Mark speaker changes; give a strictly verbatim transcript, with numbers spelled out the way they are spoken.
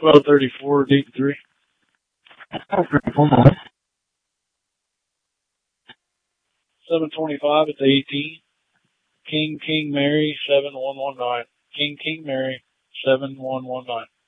Speaker 1: twelve thirty-four, deep three.
Speaker 2: twelve thirty-four, noise.
Speaker 1: seven twenty-five at the eighteen. King, King, Mary, seven one one nine. King, King, Mary, seven one one nine.